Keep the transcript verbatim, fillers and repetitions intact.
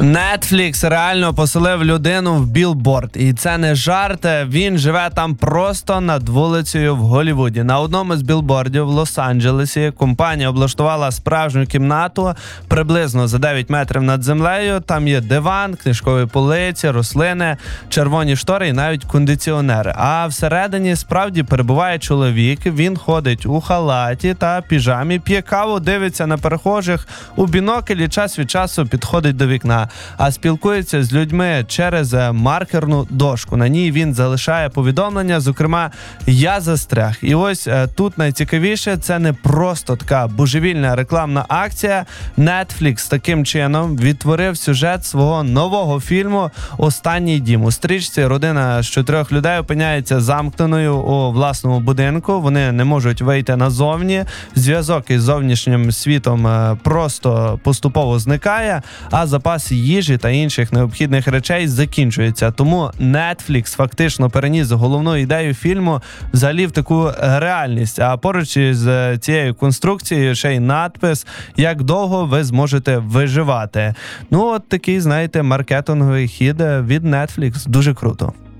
Netflix реально поселив людину в білборд. І це не жарт, він живе там просто над вулицею в Голлівуді. На одному з білбордів в Лос-Анджелесі компанія облаштувала справжню кімнату приблизно за дев'ять метрів над землею. Там є диван, книжкові полиці, рослини, червоні штори і навіть кондиціонер. А всередині справді перебуває чоловік. Він ходить у халаті та піжамі, п'є каву, дивиться на перехожих у бінокль і час від часу підходить до вікна. А спілкується з людьми через маркерну дошку. На ній він залишає повідомлення, зокрема, «Я застряг». І ось тут найцікавіше, це не просто така божевільна рекламна акція. Netflix таким чином відтворив сюжет свого нового фільму «Останній дім». У стрічці родина з чотирьох людей опиняється замкненою у власному будинку. Вони не можуть вийти назовні. Зв'язок із зовнішнім світом просто поступово зникає, а запас їжі та інших необхідних речей закінчується. Тому Netflix фактично переніс головну ідею фільму взагалі в таку реальність. А поруч із цією конструкцією ще й надпис «Як довго ви зможете виживати». Ну, от такий, знаєте, маркетинговий хід від Netflix. Дуже круто.